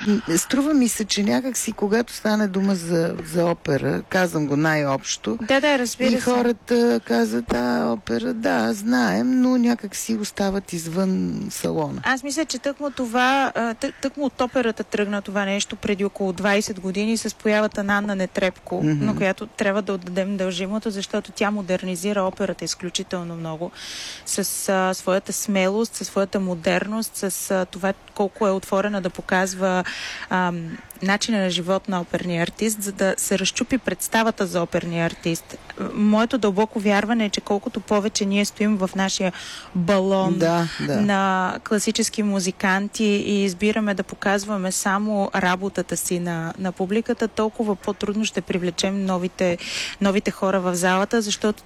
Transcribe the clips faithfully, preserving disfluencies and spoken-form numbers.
струва ми се, че някак си, когато стане дума за, за опера, казвам го най-общо, да, да, разбира и хората се. казват, а, опера, да, знаем, но някак си остават извън салона. Аз мисля, че тъкмо това, тък, тъкмо от операта тръгна това нещо преди около двайсет години с появата на Анна Нетребко, mm-hmm. на която трябва да отдадем дължимото, защото тя модернизира операта изключително много с а, своята смелост, със своята модерност, с а, това колко е отворена да показва а, начина на живот на оперния артист, за да се разчупи представата за оперния артист. Моето дълбоко вярване е, че колкото повече ние стоим в нашия балон да, да. на класически музиканти и избираме да показваме само работата си на, на публиката, толкова по-трудно ще привлечем новите, новите хора в залата, защото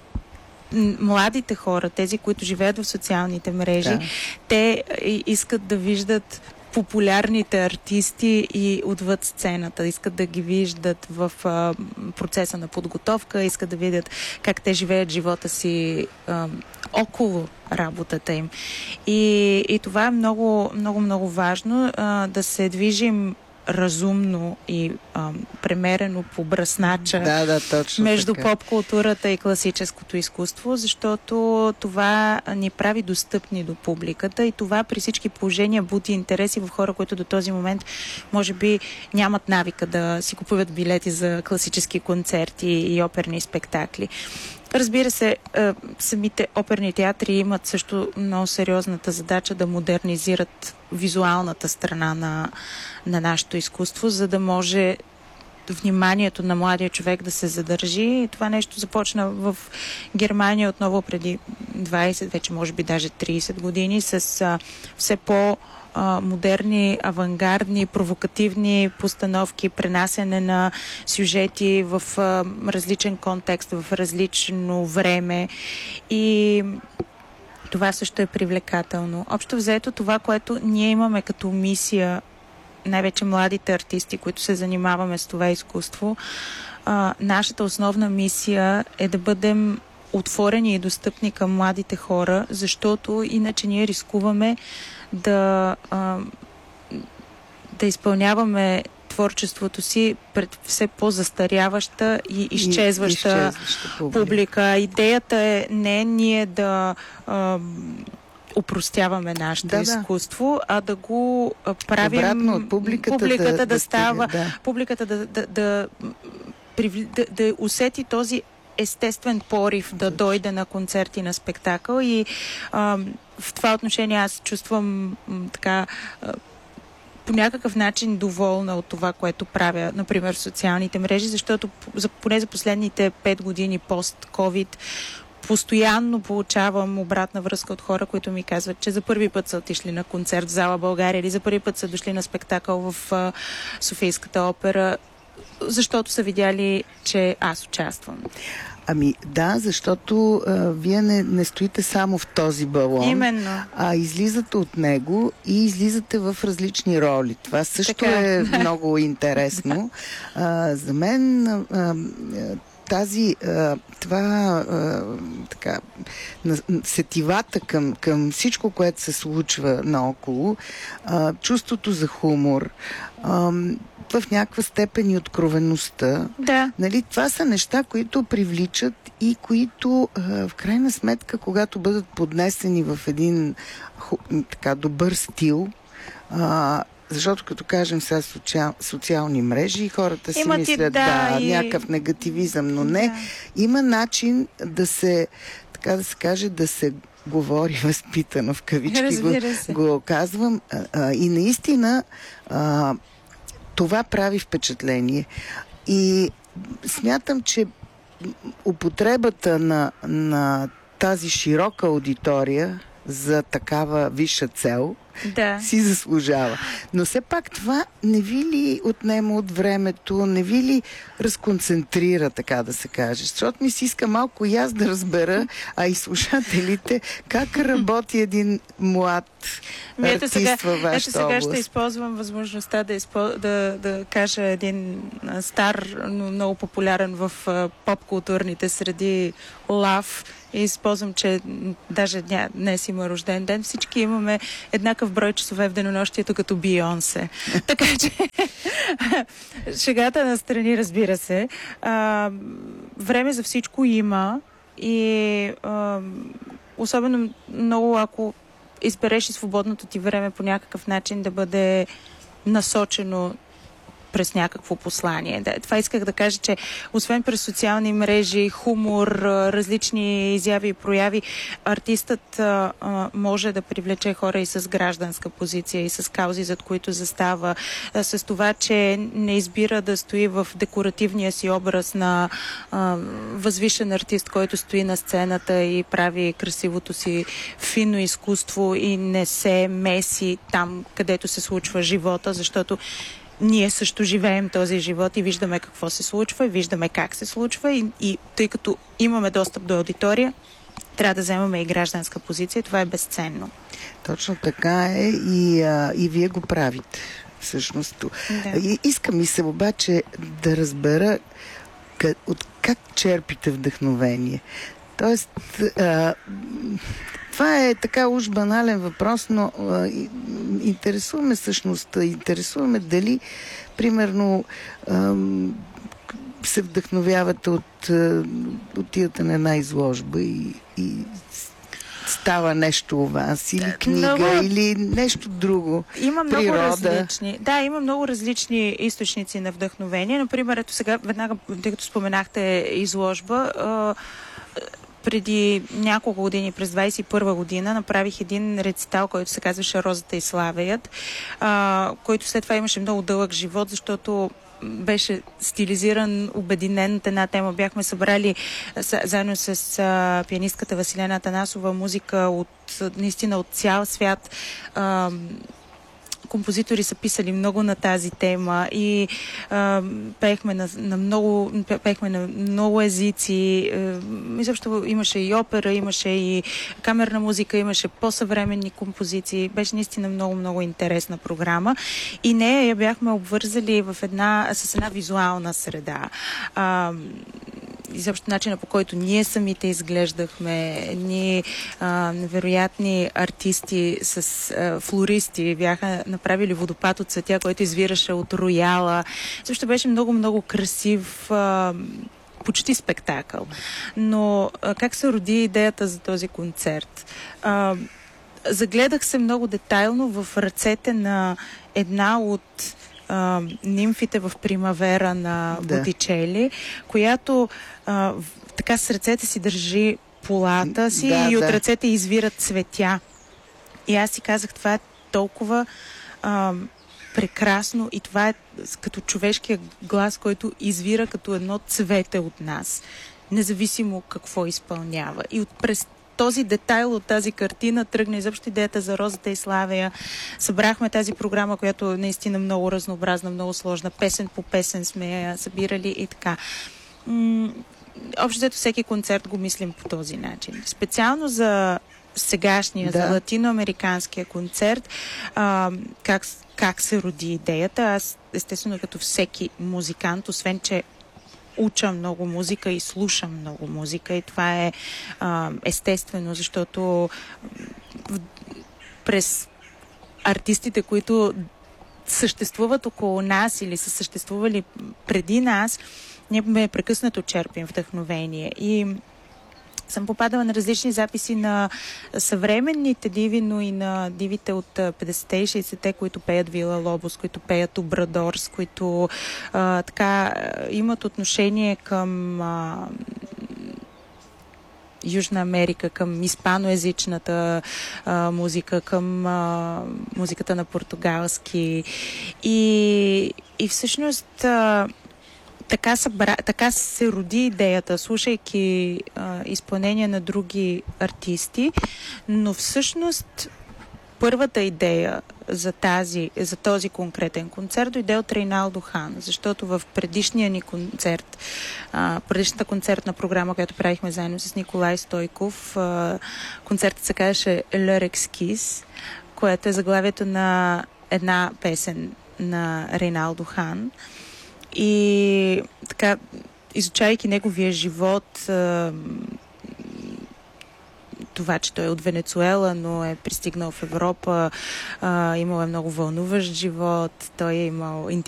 младите хора, тези, които живеят в социалните мрежи, да. те искат да виждат популярните артисти и отвъд сцената. Искат да ги виждат в а, процеса на подготовка, искат да видят как те живеят живота си а, около работата им. И, и това е много, много, много важно, а, да се движим разумно и а, премерено по бръснача да, да, точно между така. Поп-културата и класическото изкуство, защото това ни прави достъпни до публиката и това при всички положения буди интереси в хора, които до този момент може би нямат навика да си купуват билети за класически концерти и оперни спектакли. Разбира се, самите оперни театри имат също много сериозната задача да модернизират визуалната страна на, на нашето изкуство, за да може вниманието на младия човек да се задържи. И това нещо започна в Германия отново преди двайсет, вече може би даже трийсет години, с а, все по- модерни, авангардни, провокативни постановки, пренасене на сюжети в а, различен контекст, в различно време и това също е привлекателно. Общо взето това, което ние имаме като мисия, най-вече младите артисти, които се занимаваме с това изкуство, а, нашата основна мисия е да бъдем отворени и достъпни към младите хора, защото иначе ние рискуваме да, а, да изпълняваме творчеството си пред все по-застаряваща и изчезваща, и изчезваща публика. публика. Идеята е не ние да а, упростяваме нашето да, изкуство, да. а да го правим обратно от публиката, публиката да, да, да става, стига, да. публиката да, да, да, да, да усети този естествен порив да дойде на концерт и на спектакъл и а, в това отношение аз чувствам м, така а, по някакъв начин доволна от това, което правя, например, в социалните мрежи, защото за, поне за последните пет години пост-ковид постоянно получавам обратна връзка от хора, които ми казват, че за първи път са отишли на концерт в зала България или за първи път са дошли на спектакъл в а, Софийската опера, защото са видяли, че аз участвам. Ами да, защото а, вие не, не стоите само в този балон, именно, а излизате от него и излизате в различни роли. Това също така е много интересно. А, за мен а, тази, а, това а, така, сетивата към, към всичко, което се случва наоколо, а, чувството за хумор, а, в някаква степен и откровеността. Да. Нали, това са неща, които привличат и които а, в крайна сметка, когато бъдат поднесени в един ху, така добър стил, а, защото като кажем сега социал, социални мрежи, хората си Имат мислят, и, да, да, и... някакъв негативизъм, но не. Да. Има начин да се, така да се каже, да се говори възпитано, в кавички го, го казвам. А, а, и наистина а, това прави впечатление. И смятам, че употребата на, на тази широка аудитория за такава висша цел да. си заслужава. Но все пак това не ви ли отнема от времето, не ви ли разконцентрира, така да се каже? Защото ми си иска малко и аз да разбера, а и слушателите, как работи един млад Ми, ето артист сега, във вашата ето сега област. ще използвам възможността да, изпо... да, да кажа един стар, но много популярен в поп-културните среди лав. И използвам, че даже дня, днес има рожден ден. Всички имаме една еднакъв брой часове в денонощието като Бийонсе. Така че шегата настрани, разбира се. А, време за всичко има и а, особено много, ако избереш и свободното ти време по някакъв начин да бъде насочено през някакво послание. Да, това исках да кажа, че освен през социални мрежи, хумор, различни изяви и прояви, артистът а, а, може да привлече хора и с гражданска позиция, и с каузи, зад които застава, а, с това, че не избира да стои в декоративния си образ на а, възвишен артист, който стои на сцената и прави красивото си финно изкуство и не се меси там, където се случва живота, защото ние също живеем този живот и виждаме какво се случва, и виждаме как се случва и, и тъй като имаме достъп до аудитория, трябва да вземаме и гражданска позиция. Това е безценно. Точно така е и, а, и вие го правите. Всъщност. Да. И, искам и се обаче да разбера как, от как черпите вдъхновение. Тоест, а, това е така уж банален въпрос, но а, интересуваме същността, интересуваме дали, примерно, а, се вдъхновявате от отивате на една изложба и, и става нещо у вас, или книга, много... или нещо друго. Има много природа. различни. Да, има много различни източници на вдъхновение. Например, ето сега, веднага, тъй като споменахте изложба, а, преди няколко години, през двадесет и първа година, направих един рецитал, който се казваше "Розата и славеят", а, който след това имаше много дълъг живот, защото беше стилизиран, обединен от една тема. Бяхме събрали с, заедно с а, пианистката Василена Атанасова музика от, наистина от цял свят. А, композитори са писали много на тази тема и а, пеехме на, на много пеехме на много езици. И също имаше и опера, имаше и камерна музика, имаше по-съвременни композиции. Беше наистина много-много интересна програма. И нея я бяхме обвързали в една, с една визуална среда. А, изобщо начина, по който ние самите изглеждахме, ние а, невероятни артисти с а, флористи бяха направили водопад от цветя, който извираше от рояла. Също беше много-много красив, а, почти спектакъл. Но а, как се роди идеята за този концерт? А, загледах се много детайлно в ръцете на една от Uh, нимфите в Примавера на да. Боттичели, която uh, така с ръцете си държи полата си да, и от да. ръцете извират цветя. И аз си казах, това е толкова uh, прекрасно и това е като човешкия глас, който извира като едно цвете от нас, независимо какво изпълнява. И от през този детайл от тази картина тръгна изобщо идеята за "Розата и славея". Събрахме тази програма, която е наистина много разнообразна, много сложна. Песен по песен сме я събирали и така. М- общо взето всеки концерт го мислим по този начин. Специално за сегашния, да. за латиноамериканския концерт, а, как, как се роди идеята. Аз, естествено, като всеки музикант, освен че уча много музика и слушам много музика и това е а, естествено, защото през артистите, които съществуват около нас или са съществували преди нас, ние непрекъснато черпим вдъхновение и съм попадала на различни записи на съвременните диви, но и на дивите от петдесетте и шейсетте, които пеят Вила Лобос, които пеят Обрадорс, които а, така имат отношение към а, Южна Америка, към испаноезичната а, музика, към а, музиката на португалски. И, и всъщност а, Така, събра... така се роди идеята, слушайки а, изпълнение на други артисти, но всъщност първата идея за, тази, за този конкретен концерт дойде от Рейналдо Хан, защото в предишния ни концерт, а, предишната концертна програма, която правихме заедно с Николай Стойков, а, концертът се казваше "L'Heure Exquise", което е заглавието на една песен на Рейналдо Хан. И така, изучавайки неговия живот, това, че той е от Венецуела, но е пристигнал в Европа, а, имал е много вълнуващ живот, той е имал